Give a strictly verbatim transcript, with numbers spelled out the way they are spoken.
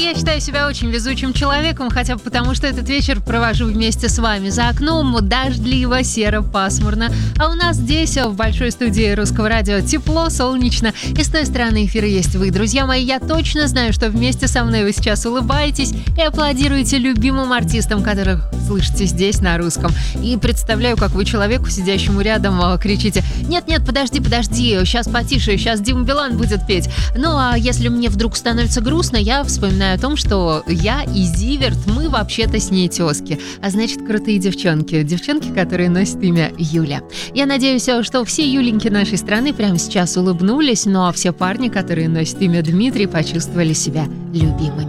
Я считаю себя очень везучим человеком, хотя бы потому, что этот вечер провожу вместе с вами. За окном дождливо, серо, пасмурно. А у нас здесь, в большой студии Русского радио, тепло, солнечно. И с той стороны эфира есть вы. Друзья мои, я точно знаю, что вместе со мной вы сейчас улыбаетесь и аплодируете любимым артистам, которых слышите здесь на русском. И представляю, как вы человеку, сидящему рядом, кричите: «Нет-нет, подожди, подожди, сейчас потише, сейчас Дима Билан будет петь». Ну а если мне вдруг становится грустно, я вспоминаю о том, что я и Зиверт, мы вообще-то с ней тезки. А значит, крутые девчонки. Девчонки, которые носят имя Юля. Я надеюсь, что все Юленьки нашей страны прямо сейчас улыбнулись, ну а все парни, которые носят имя Дмитрий, почувствовали себя любимыми.